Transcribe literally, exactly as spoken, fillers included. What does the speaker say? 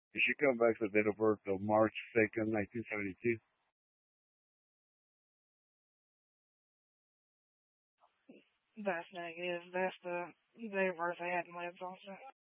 If she comes back with date of birth of March second, nineteen seventy-two. That's negative. That's the day of birth I had in my also.